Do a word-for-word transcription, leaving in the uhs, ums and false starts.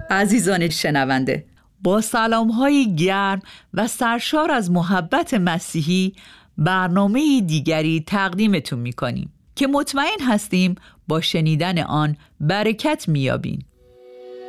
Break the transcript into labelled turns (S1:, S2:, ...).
S1: عزیزان شنونده، با سلام‌های گرم و سرشار از محبت مسیحی برنامه دیگری تقدیمتون می‌کنیم که مطمئن هستیم با شنیدن آن برکت می‌یابین.